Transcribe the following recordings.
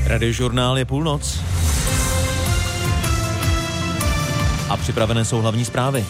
Radiožurnál je půlnoc. A připravené jsou hlavní zprávy.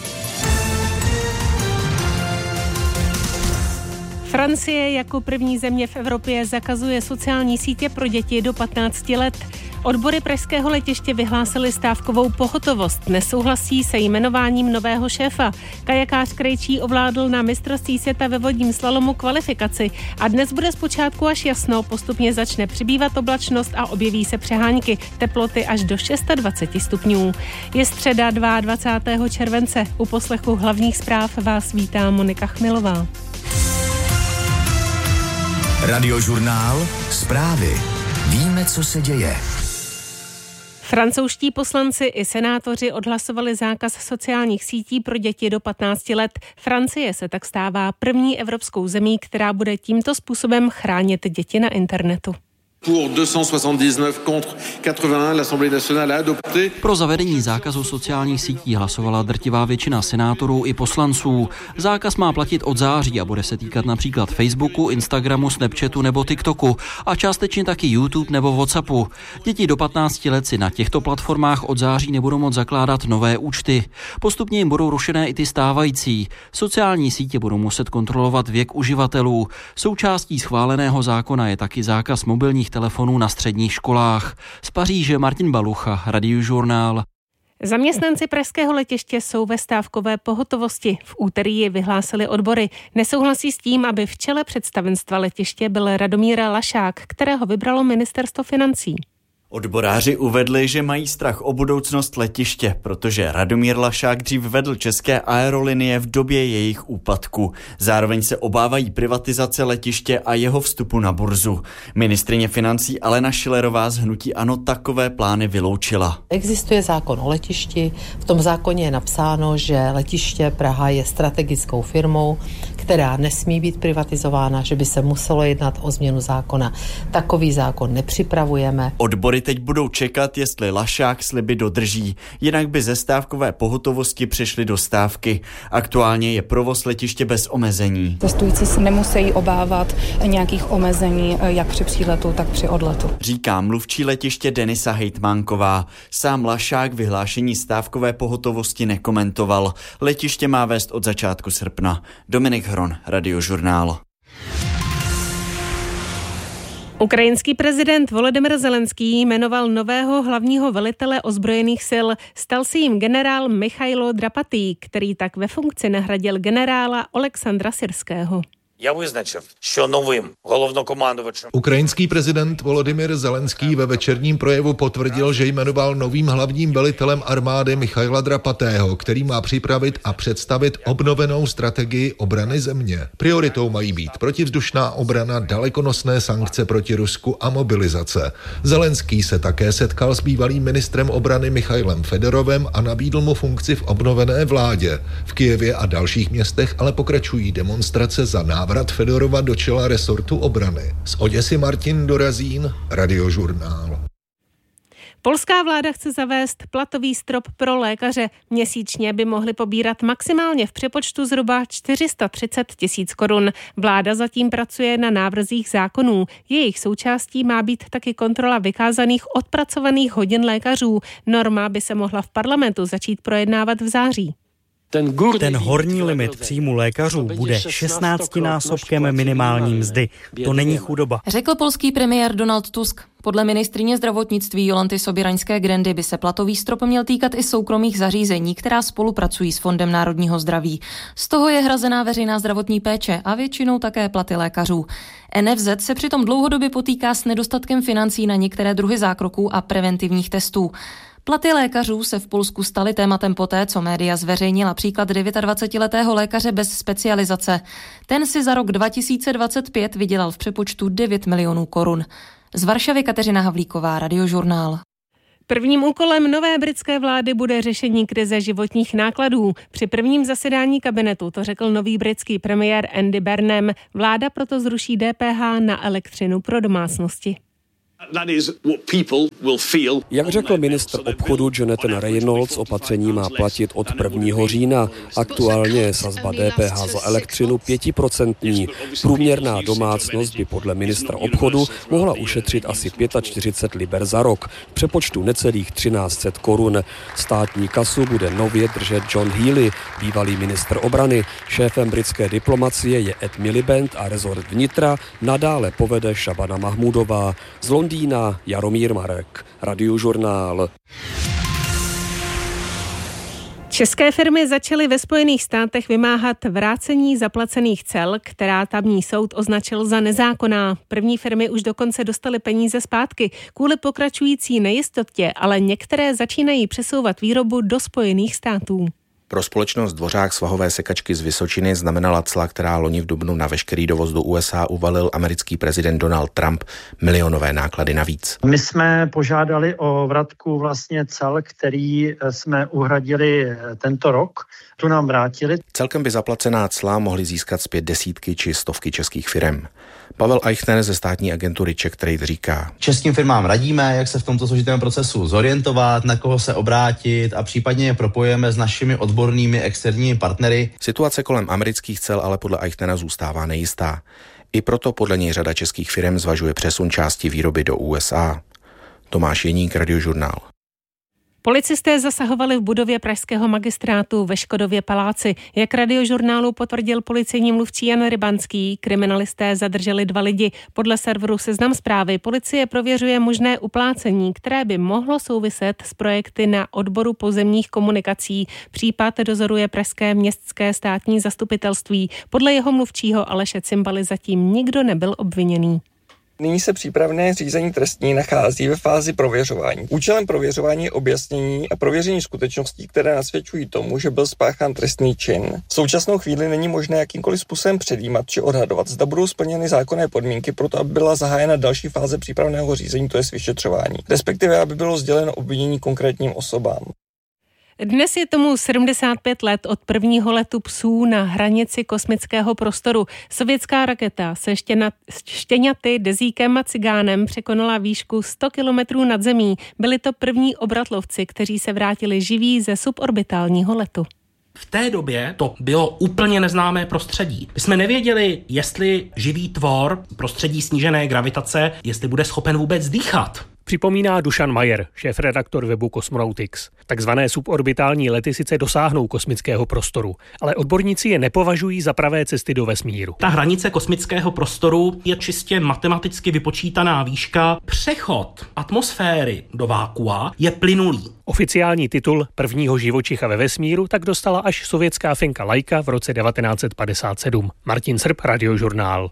Francie jako první země v Evropě zakazuje sociální sítě pro děti do 15 let. Odbory pražského letiště vyhlásily stávkovou pohotovost. Nesouhlasí se jmenováním nového šéfa. Kajakář Krejčí ovládl na mistrovství světa ve vodním slalomu kvalifikaci a dnes bude zpočátku až jasno, postupně začne přibývat oblačnost a objeví se přehánky, teploty až do 26 stupňů. Je středa 22. července. U poslechu hlavních zpráv vás vítá Monika Chmilová. Radiožurnál, zprávy. Víme, co se děje. Francouzští poslanci i senátoři odhlasovali zákaz sociálních sítí pro děti do 15 let. Francie se tak stává první evropskou zemí, která bude tímto způsobem chránit děti na internetu. Pro zavedení zákazu sociálních sítí hlasovala drtivá většina senátorů i poslanců. Zákaz má platit od září a bude se týkat například Facebooku, Instagramu, Snapchatu nebo TikToku a částečně taky YouTube nebo WhatsAppu. Děti do 15 let si na těchto platformách od září nebudou moct zakládat nové účty. Postupně jim budou rušené i ty stávající. Sociální sítě budou muset kontrolovat věk uživatelů. Součástí schváleného zákona je taky zákaz mobilních telefonů na středních školách. Z Paříže Martin Balucha, Radiožurnál. Zaměstnanci pražského letiště jsou ve stávkové pohotovosti. V úterý ji vyhlásili odbory. Nesouhlasí s tím, aby v čele představenstva letiště byl Radomír Lašák, kterého vybralo ministerstvo financí. Odboráři uvedli, že mají strach o budoucnost letiště, protože Radomír Lašák dřív vedl České aerolinie v době jejich úpadku. Zároveň se obávají privatizace letiště a jeho vstupu na burzu. Ministryně financí Alena Schillerová z hnutí ANO takové plány vyloučila. Existuje zákon o letišti, v tom zákoně je napsáno, že letiště Praha je strategickou firmou, která nesmí být privatizována, že by se muselo jednat o změnu zákona. Takový zákon nepřipravujeme. Odbory teď budou čekat, jestli Lašák sliby dodrží, jinak by ze stávkové pohotovosti přešli do stávky. Aktuálně je provoz letiště bez omezení. Cestující se nemusí obávat nějakých omezení, jak při příletu, tak při odletu. Říká mluvčí letiště Denisa Hejtmánková. Sám Lašák vyhlášení stávkové pohotovosti nekomentoval. Letiště má vést od začátku srpna. Dominik Hron, Radiožurnál. Ukrajinský prezident Volodymyr Zelenský jmenoval nového hlavního velitele ozbrojených sil. Stal se jim generál Michailo Drapatý, který tak ve funkci nahradil generála Oleksandra Syrského. Ukrajinský prezident Volodymyr Zelenský ve večerním projevu potvrdil, že jmenoval novým hlavním velitelem armády Michaila Drapatého, který má připravit a představit obnovenou strategii obrany země. Prioritou mají být protivzdušná obrana, dalekonosné sankce proti Rusku a mobilizace. Zelenský se také setkal s bývalým ministrem obrany Michailem Fedorovem a nabídl mu funkci v obnovené vládě. V Kyjevě a dalších městech ale pokračují demonstrace za návrat Fedorova do čela resortu obrany. Z Oděsy Martin Dorazín, Radiožurnál. Polská vláda chce zavést platový strop pro lékaře. Měsíčně by mohli pobírat maximálně v přepočtu zhruba 430 000 korun. Vláda zatím pracuje na návrzích zákonů. Jejich součástí má být taky kontrola vykázaných odpracovaných hodin lékařů. Norma by se mohla v parlamentu začít projednávat v září. Ten horní limit příjmu lékařů bude 16násobkem minimální mzdy. To není chudoba. Řekl polský premiér Donald Tusk. Podle ministryně zdravotnictví Jolanty Sobieraňské-Grendy by se platový strop měl týkat i soukromých zařízení, která spolupracují s Fondem národního zdraví. Z toho je hrazená veřejná zdravotní péče a většinou také platy lékařů. NFZ se přitom dlouhodobě potýká s nedostatkem financí na některé druhy zákroků a preventivních testů. Platy lékařů se v Polsku staly tématem poté, co média zveřejnila příklad 29letého lékaře bez specializace. Ten si za rok 2025 vydělal v přepočtu 9 milionů korun. Z Varšavy Kateřina Havlíková, Radiožurnál. Prvním úkolem nové britské vlády bude řešení krize životních nákladů. Při prvním zasedání kabinetu to řekl nový britský premiér Andy Burnham. Vláda proto zruší DPH na elektřinu pro domácnosti. Jak řekl ministr obchodu Jonathan Reynolds, opatření má platit od 1. října. Aktuálně je sazba DPH za elektřinu 5%. Průměrná domácnost by podle ministra obchodu mohla ušetřit asi 45 liber za rok, v přepočtu necelých 1300 korun. Státní kasu bude nově držet John Healey, bývalý ministr obrany. Šéfem britské diplomacie je Ed Miliband a rezort vnitra nadále povede Šabana Mahmudová. Z Londýna Jaromír Marek, Radiožurnál. České firmy začaly ve Spojených státech vymáhat vrácení zaplacených cel, která tamní soud označil za nezákonná. První firmy už dokonce dostaly peníze zpátky. Kvůli pokračující nejistotě, ale některé začínají přesouvat výrobu do Spojených států. Pro společnost Dvořák svahové sekačky z Vysočiny znamenala cla, která loni v dubnu na veškerý dovoz do USA uvalil americký prezident Donald Trump, milionové náklady navíc. My jsme požádali o vratku vlastně cel, který jsme uhradili tento rok. Tu nám vrátili. Celkem by zaplacená cla mohly získat zpět desítky či stovky českých firem. Pavel Eichner ze státní agentury Czech Trade říká: Českým firmám radíme, jak se v tomto složitém procesu zorientovat, na koho se obrátit a případně je propojujeme s našimi odbornými externími partnery. Situace kolem amerických cel ale podle Eichnera zůstává nejistá. I proto podle něj řada českých firm zvažuje přesun části výroby do USA. Tomáš Jeník, Radiožurnál. Policisté zasahovali v budově pražského magistrátu ve Škodově paláci. Jak Radiožurnálu potvrdil policejní mluvčí Jan Rybanský, kriminalisté zadrželi 2 lidi. Podle serveru Seznam Zprávy policie prověřuje možné uplácení, které by mohlo souviset s projekty na odboru pozemních komunikací. Případ dozoruje pražské městské státní zastupitelství. Podle jeho mluvčího Aleše Cimbaly zatím nikdo nebyl obviněný. Nyní se přípravné řízení trestní nachází ve fázi prověřování. Účelem prověřování je objasnění a prověření skutečností, které nasvědčují tomu, že byl spáchán trestný čin. V současnou chvíli není možné jakýmkoliv způsobem předjímat či odhadovat, zda budou splněny zákonné podmínky pro to, aby byla zahájena další fáze přípravného řízení, to je vyšetřování, respektive aby bylo sděleno obvinění konkrétním osobám. Dnes je tomu 75 let od prvního letu psů na hranici kosmického prostoru. Sovětská raketa se štěňaty, dezíkem a cigánem překonala výšku 100 kilometrů nad zemí. Byli to první obratlovci, kteří se vrátili živí ze suborbitálního letu. V té době to bylo úplně neznámé prostředí. My jsme nevěděli, jestli živý tvor prostředí snížené gravitace, jestli bude schopen vůbec dýchat. Připomíná Dušan Majer, šéfredaktor webu Cosmonautics. Takzvané suborbitální lety sice dosáhnou kosmického prostoru, ale odborníci je nepovažují za pravé cesty do vesmíru. Ta hranice kosmického prostoru je čistě matematicky vypočítaná výška. Přechod atmosféry do vákua je plynulý. Oficiální titul prvního živočicha ve vesmíru tak dostala až sovětská finka Laika v roce 1957. Martin Srb, Radiožurnál.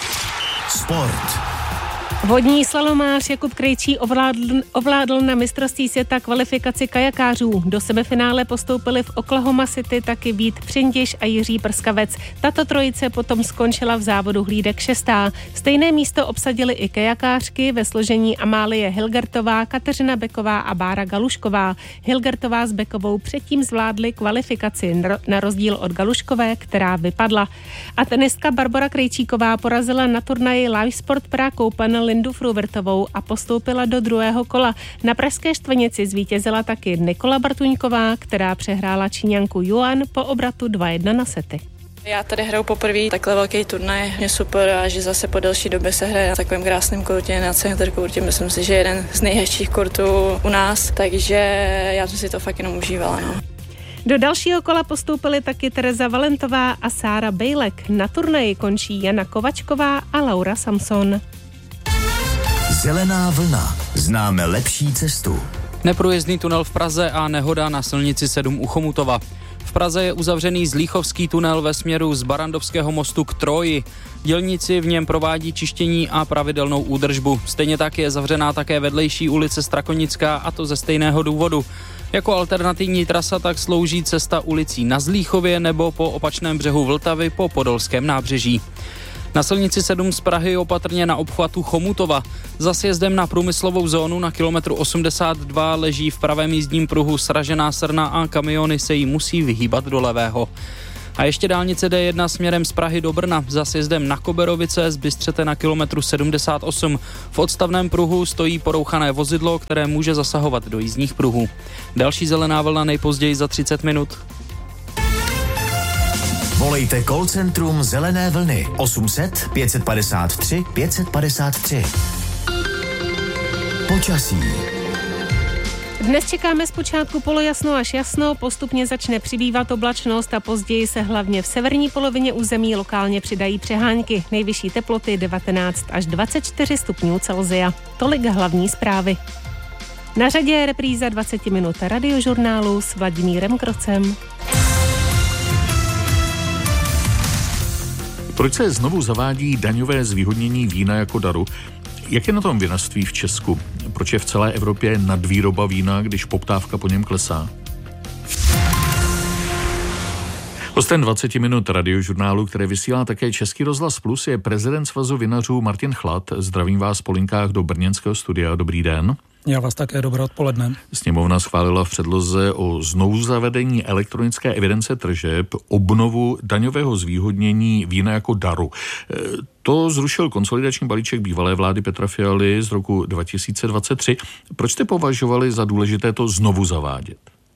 Sport. Vodní slalomář Jakub Krejčí ovládl na mistrovství světa kvalifikaci kajakářů. Do semifinále postoupili v Oklahoma City taky Vít Přintiš a Jiří Prskavec. Tato trojice potom skončila v závodu hlídek 6. Stejné místo obsadili i kajakářky ve složení Amálie Hilgertová, Kateřina Beková a Bára Galušková. Hilgertová s Bekovou předtím zvládli kvalifikaci na rozdíl od Galuškové, která vypadla. A tenistka Barbora Krejčíková porazila na turnaji Live Sport Prague Open Lindu Fruvertovou a postoupila do druhého kola. Na pražské Štvanici zvítězila taky Nikola Bartuňková, která přehrála Číňanku Yuan po obratu 2-1 na sety. Já tady hraju poprvé takhle velký turnaj, mě super a že zase po delší době se hraje na takovém krásném kurtě, na centerkurtě, myslím si, že jeden z nejhezčích kurtů u nás, takže já jsem si to fakt jenom užívala. No. Do dalšího kola postoupily taky Tereza Valentová a Sára Bejlek. Na turnaji končí Jana Kovačková a Laura Samson. Zelená vlna. Známe lepší cestu. Neprůjezdný tunel v Praze a nehoda na silnici 7 u Chomutova. V Praze je uzavřený Zlíchovský tunel ve směru z Barandovského mostu k Troji. Dělníci v něm provádí čištění a pravidelnou údržbu. Stejně tak je zavřená také vedlejší ulice Strakonická, a to ze stejného důvodu. Jako alternativní trasa tak slouží cesta ulicí na Zlíchově nebo po opačném břehu Vltavy po Podolském nábřeží. Na silnici 7 z Prahy opatrně na obchvatu Chomutova. Za sjezdem na průmyslovou zónu na kilometru 82 leží v pravém jízdním pruhu sražená srna a kamiony se jí musí vyhýbat do levého. A ještě dálnice D1 směrem z Prahy do Brna za sjezdem na Koberovice, zbystřete na kilometru 78. V odstavném pruhu stojí porouchané vozidlo, které může zasahovat do jízdních pruhů. Další zelená vlna nejpozději za 30 minut. Volejte call centrum Zelené vlny 800 553 553. Počasí. Dnes čekáme zpočátku polojasno až jasno, postupně začne přibývat oblačnost a později se hlavně v severní polovině území lokálně přidají přehánky. Nejvyšší teploty 19 až 24 stupňů Celsia. Tolik hlavní zprávy. Na řadě je repríza 20 minut radiožurnálu s Vladimírem Krocem. Proč se znovu zavádí daňové zvýhodnění vína jako daru? Jak je na tom vinařství v Česku? Proč je v celé Evropě nadvýroba vína, když poptávka po něm klesá? Hostem 20 minut radiožurnálu, které vysílá také Český rozhlas Plus, je prezident Svazu vinařů Martin Chlad. Zdravím vás v Polinkách do brněnského studia. Dobrý den. Já vás také, dobré odpoledne. Sněmovna schválila v předloze o znovuzavedení elektronické evidence tržeb obnovu daňového zvýhodnění vína jako daru. To zrušil konsolidační balíček bývalé vlády Petra Fialy z roku 2023. Proč jste považovali za důležité to znovu zavádět?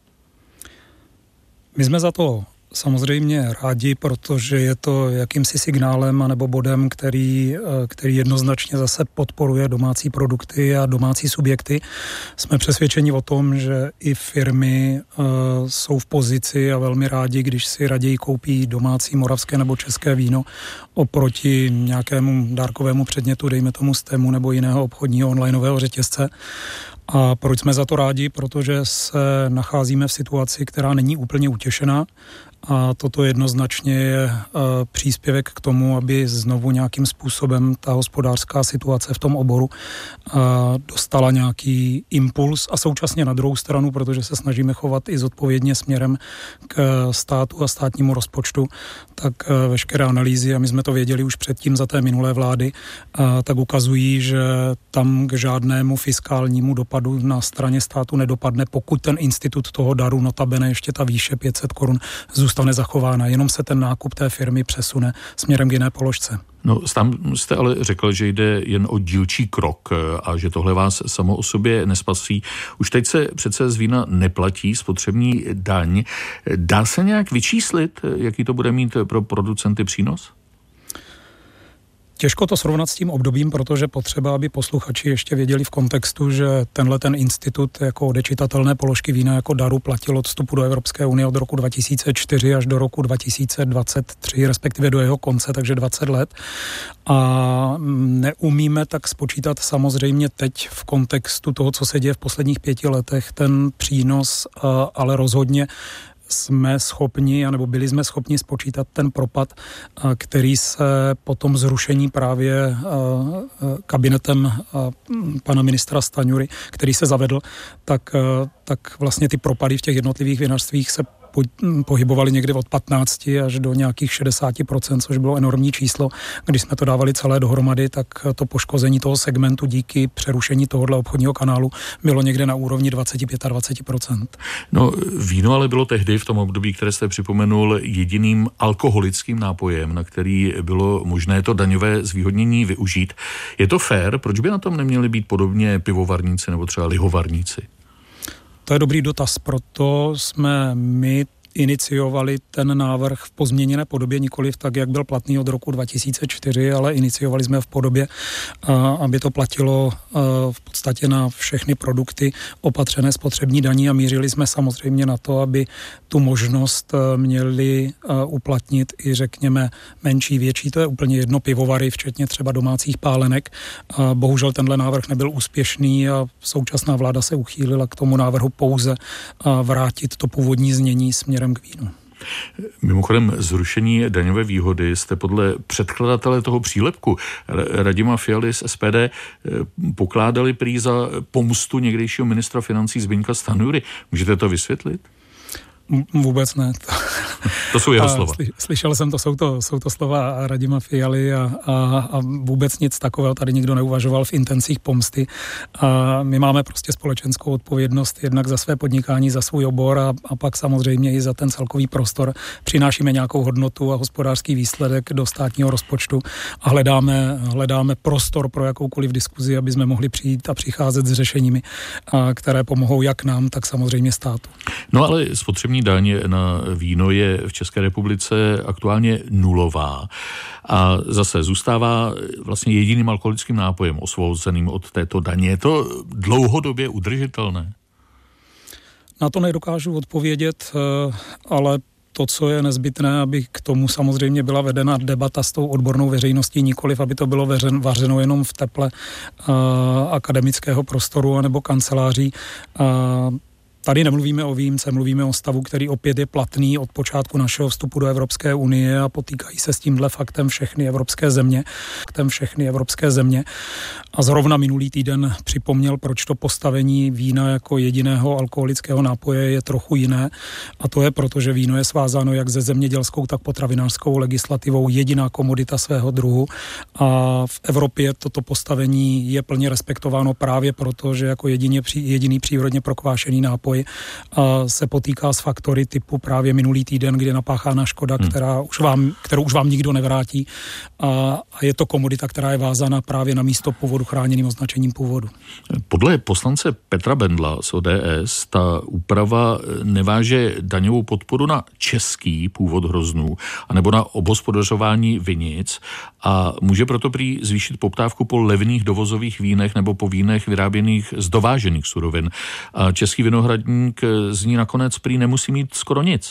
My jsme za to samozřejmě rádi, protože je to jakýmsi signálem anebo bodem, který jednoznačně zase podporuje domácí produkty a domácí subjekty. Jsme přesvědčeni o tom, že i firmy jsou v pozici a velmi rádi, když si raději koupí domácí moravské nebo české víno oproti nějakému dárkovému předmětu, dejme tomu Stemu nebo jiného obchodního onlineového řetězce. A proč jsme za to rádi? Protože se nacházíme v situaci, která není úplně utěšená. A toto jednoznačně je příspěvek k tomu, aby znovu nějakým způsobem ta hospodářská situace v tom oboru dostala nějaký impuls a současně na druhou stranu, protože se snažíme chovat i zodpovědně směrem k státu a státnímu rozpočtu, tak veškeré analýzy, a my jsme to věděli už předtím za té minulé vlády, tak ukazují, že tam k žádnému fiskálnímu dopadu na straně státu nedopadne, pokud ten institut toho daru, notabene ještě ta výše 500 korun, zůstane zachována, jenom se ten nákup té firmy přesune směrem k jiné položce. No, tam jste ale řekl, že jde jen o dílčí krok a že tohle vás samo o sobě nespasí. Už teď se přece z vína neplatí spotřební daň. Dá se nějak vyčíslit, jaký to bude mít pro producenty přínos? Těžko to srovnat s tím obdobím, protože potřeba, aby posluchači ještě věděli v kontextu, že ten institut jako odečitatelné položky vína jako daru platil od vstupu do Evropské unie od roku 2004 až do roku 2023, respektive do jeho konce, takže 20 let. A neumíme tak spočítat samozřejmě teď v kontextu toho, co se děje v posledních 5 letech, ten přínos, ale rozhodně jsme schopni, anebo byli jsme schopni spočítat ten propad, který se po tom zrušení právě kabinetem pana ministra Staňury, který se zavedl, tak vlastně ty propady v těch jednotlivých vinařstvích se pohybovali někde od 15 až do nějakých 60%, což bylo enormní číslo. Když jsme to dávali celé dohromady, tak to poškození toho segmentu díky přerušení tohohle obchodního kanálu bylo někde na úrovni 25-20%. No, víno ale bylo tehdy v tom období, které jste připomenul, jediným alkoholickým nápojem, na který bylo možné to daňové zvýhodnění využít. Je to fér? Proč by na tom neměli být podobně pivovarníci nebo třeba lihovarníci? To je dobrý dotaz, proto jsme my iniciovali ten návrh v pozměněné podobě, nikoliv tak, jak byl platný od roku 2004, ale iniciovali jsme v podobě, aby to platilo v podstatě na všechny produkty opatřené spotřební daní a mířili jsme samozřejmě na to, aby tu možnost měli uplatnit i řekněme menší, větší, to je úplně jedno, pivovary, včetně třeba domácích pálenek. Bohužel tenhle návrh nebyl úspěšný a současná vláda se uchýlila k tomu návrhu pouze vrátit to původní znění směrem k vínu. Mimochodem zrušení daňové výhody jste podle předkladatele toho přílepku Radima Fialy z SPD pokládali prý za pomstu někdejšího ministra financí Zbyňka Stanjury. Můžete to vysvětlit? Vůbec ne. To jsou jeho slova. Slyšel jsem to, jsou to slova Radima Fialy a vůbec nic takového tady nikdo neuvažoval v intencích pomsty. A my máme prostě společenskou odpovědnost jednak za své podnikání, za svůj obor a pak samozřejmě i za ten celkový prostor. Přinášíme nějakou hodnotu a hospodářský výsledek do státního rozpočtu a hledáme prostor pro jakoukoliv diskuzi, aby jsme mohli přijít a přicházet s řešeními, které pomohou jak nám, tak samozřejmě státu. No ale spotřební daň na víno je v České republice aktuálně nulová a zase zůstává vlastně jediným alkoholickým nápojem osvobozeným od této daně. Je to dlouhodobě udržitelné? Na to nedokážu odpovědět, ale to, co je nezbytné, aby k tomu samozřejmě byla vedena debata s tou odbornou veřejností, nikoliv, aby to bylo vařeno jenom v teple akademického prostoru anebo kanceláří. Tady nemluvíme o výjimce, mluvíme o stavu, který opět je platný od počátku našeho vstupu do Evropské unie a potýkají se s tímhle faktem všechny evropské země. A zrovna minulý týden připomněl, proč to postavení vína jako jediného alkoholického nápoje je trochu jiné. A to je proto, že víno je svázáno jak se zemědělskou, tak potravinářskou legislativou, jediná komodita svého druhu. A v Evropě toto postavení je plně respektováno právě proto, že jako jediný přírodně prokvášený nápoj se potýká s faktory typu právě minulý týden, kdy je napáchána škoda, kterou už vám nikdo nevrátí. A je to komodita, která je vázána právě na místo původu chráněným označením původu. Podle poslance Petra Bendla z ODS ta úprava neváže daňovou podporu na český původ hroznů anebo na obhospodařování vinic a může proto prý zvýšit poptávku po levných dovozových vínech nebo po vínech vyráběných z dovážených surovin. A český vinohradník z ní nakonec prý nemusí mít skoro nic.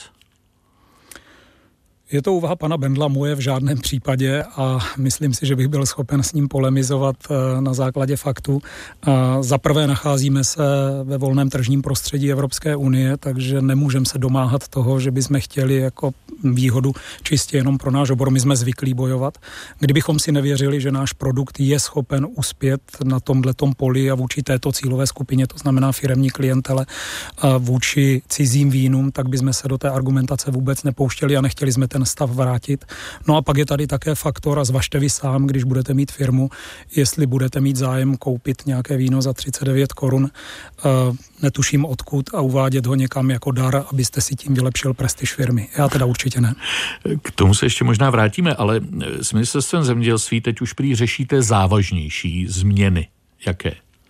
Je to úvaha pana Bendla, moje v žádném případě a myslím si, že bych byl schopen s ním polemizovat na základě faktů. Za prvé nacházíme se ve volném tržním prostředí Evropské unie, takže nemůžeme se domáhat toho, že bychom chtěli jako výhodu čistě jenom pro náš obor. My jsme zvyklí bojovat. Kdybychom si nevěřili, že náš produkt je schopen uspět na tomhletom poli a vůči této cílové skupině, to znamená firemní klientele, vůči cizím vínům, tak bychom se do té argumentace vůbec nepouštěli a nechtěli jsme ten stav vrátit. No a pak je tady také faktor, a zvažte vy sám, když budete mít firmu, jestli budete mít zájem koupit nějaké víno za 39 korun, netuším odkud, a uvádět ho někam jako dar, abyste si tím vylepšil prestiž firmy. Já teda určitě ne. K tomu se ještě možná vrátíme, ale s ministerstvem zemědělství teď už prý řešíte závažnější změny. Jaké?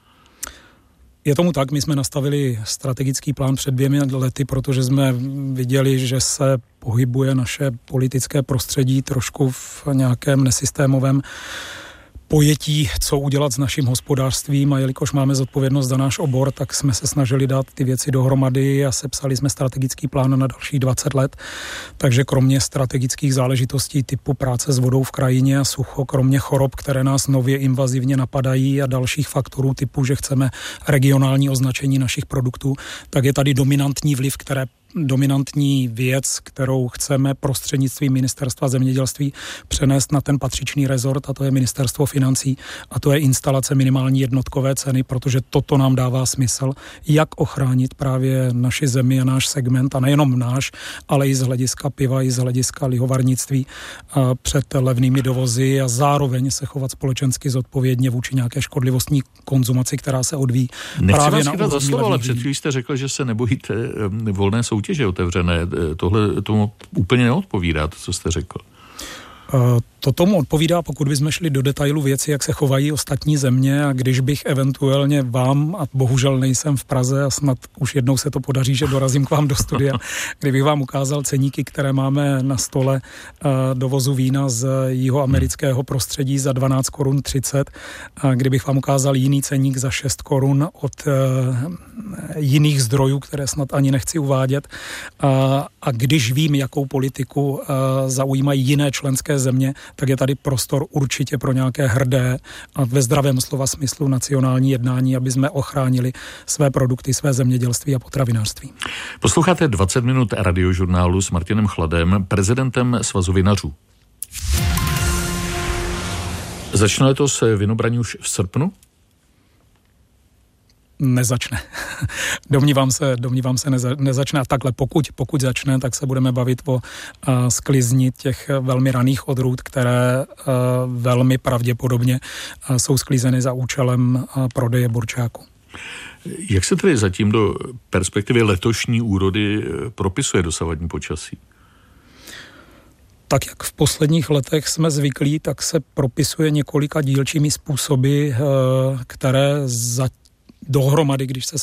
Je tomu tak, my jsme nastavili strategický plán před 2 lety, protože jsme viděli, že se pohybuje naše politické prostředí trošku v nějakém nesystémovém pojetí, co udělat s naším hospodářstvím, a jelikož máme zodpovědnost za náš obor, tak jsme se snažili dát ty věci dohromady a sepsali jsme strategický plán na dalších 20 let. Takže kromě strategických záležitostí typu práce s vodou v krajině a sucho, kromě chorob, které nás nově invazivně napadají, a dalších faktorů typu, že chceme regionální označení našich produktů, tak je tady dominantní věc, kterou chceme prostřednictvím Ministerstva zemědělství přenést na ten patřičný rezort, a to je Ministerstvo financí, a to je instalace minimální jednotkové ceny, protože toto nám dává smysl, jak ochránit právě naši zemi a náš segment, a nejenom náš, ale i z hlediska piva, i z hlediska lihovarnictví před levnými dovozy, a zároveň se chovat společensky zodpovědně vůči nějaké škodlivostní konzumaci, která se odvíjí právě na úrovni slovo, ale před chvílí jste řekl, že se nebojíte volné soutěže otevřené. Tohle tomu úplně neodpovídá, to, co jste řekl. To tomu odpovídá, pokud bychom šli do detailu věci, jak se chovají ostatní země, a když bych eventuálně vám, a bohužel nejsem v Praze a snad už jednou se to podaří, že dorazím k vám do studia, kdybych vám ukázal ceníky, které máme na stole dovozu vína z jihoamerického prostředí za 12 korun 30, kdybych vám ukázal jiný ceník za 6 korun od jiných zdrojů, které snad ani nechci uvádět, a když vím, jakou politiku zaujímají jiné členské země, tak je tady prostor určitě pro nějaké hrdé a ve zdravém slova smyslu nacionální jednání, aby jsme ochránili své produkty, své zemědělství a potravinářství. Posloucháte 20 minut radiožurnálu s Martinem Chladem, prezidentem Svazu vinařů. Začne letos vinobraní už v srpnu? nezačne. Domnívám se nezačne a takhle pokud začne, tak se budeme bavit o sklizni těch velmi raných odrůd, které velmi pravděpodobně jsou sklízeny za účelem prodeje burčáku. Jak se tedy zatím do perspektivy letošní úrody propisuje dosavadní počasí? Tak jak v posledních letech jsme zvyklí, tak se propisuje několika dílčími způsoby, které dohromady, když se